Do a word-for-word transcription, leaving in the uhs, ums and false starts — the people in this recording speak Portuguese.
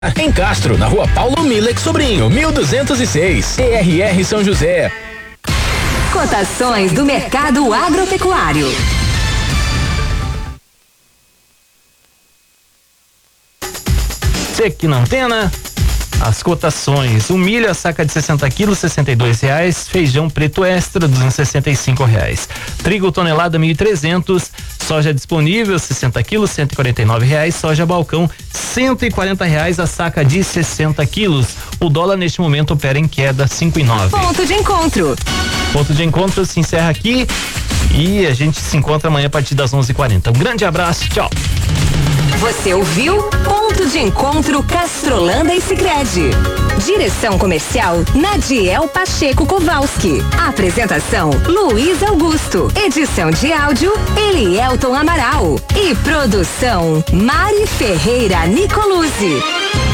Em Castro, na rua Paulo Milek Sobrinho, mil duzentos e seis, C R R São José. Cotações do mercado agropecuário. Aqui na antena, as cotações: o milho a saca de sessenta quilos, sessenta e dois reais. Feijão preto extra, duzentos e sessenta e cinco reais. Trigo tonelada mil e trezentos. Soja disponível sessenta quilos, cento e quarenta e nove reais. Soja balcão cento e quarenta reais a saca de sessenta quilos. O dólar neste momento opera em queda cinco e nove. Ponto de encontro. Ponto de encontro se encerra aqui e a gente se encontra amanhã a partir das onze e quarenta. Um grande abraço, tchau. Você ouviu Ponto de Encontro Castrolanda e Sicredi. Direção comercial Nadiel Pacheco Kowalski. Apresentação Luiz Augusto. Edição de áudio Elielton Amaral. E produção Mari Ferreira Nicoluzzi.